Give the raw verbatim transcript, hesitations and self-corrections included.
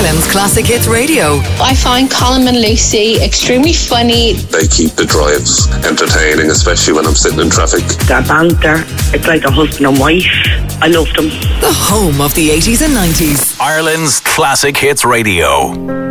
Ireland's Classic Hits Radio. I find Colin and Lucy extremely funny. They keep the drives entertaining, especially when I'm sitting in traffic. Their banter, it's like a husband and wife. I love them. The home of the eighties and nineties. Ireland's Classic Hits Radio.